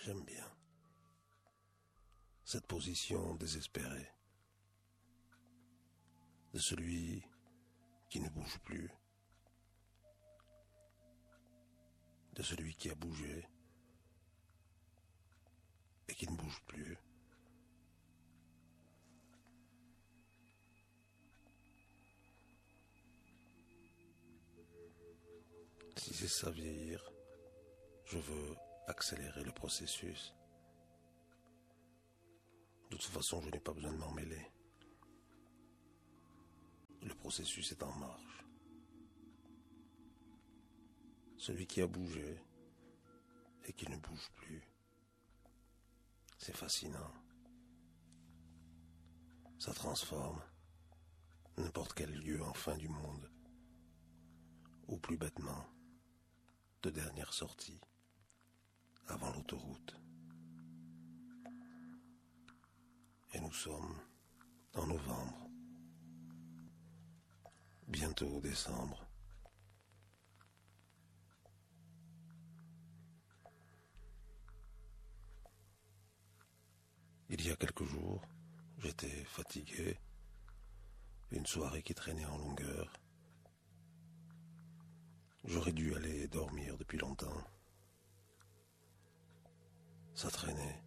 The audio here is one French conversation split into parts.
J'aime bien cette position désespérée de celui qui ne bouge plus, de celui qui a bougé et qui ne bouge plus. Si c'est ça vieillir, je veux accélérer le processus. De toute façon, je n'ai pas besoin de m'en mêler. Le processus est en marche. Celui qui a bougé et qui ne bouge plus, c'est fascinant. Ça transforme n'importe quel lieu en fin du monde, ou plus bêtement, de dernière sortie, avant l'autoroute. Et nous sommes en novembre, bientôt décembre. Il y a quelques jours, j'étais fatigué, une soirée qui traînait en longueur. J'aurais dû aller dormir depuis longtemps. Ça traînait.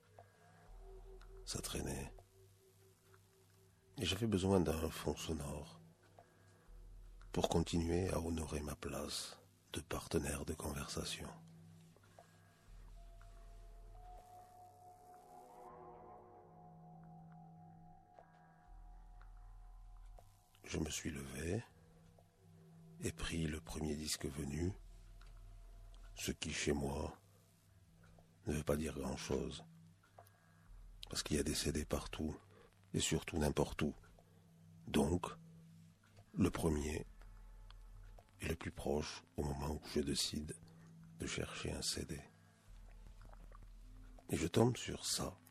Et j'avais besoin d'un fond sonore pour continuer à honorer ma place de partenaire de conversation. Je me suis levé et pris le premier disque venu, ce qui chez moi ne veut pas dire grand-chose, parce qu'il y a des CD partout, et surtout n'importe où. Donc, le premier est le plus proche au moment où je décide de chercher un CD. Et je tombe sur ça.